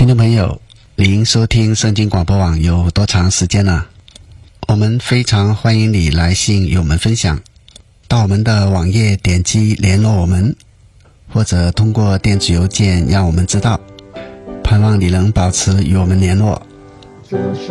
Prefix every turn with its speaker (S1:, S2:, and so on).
S1: 听众朋友，您收听圣经广播网有多长时间了？我们非常欢迎你来信与我们分享，到我们的网页点击联络我们，或者通过电子邮件让我们知道，盼望你能保持与我们联络。
S2: 这是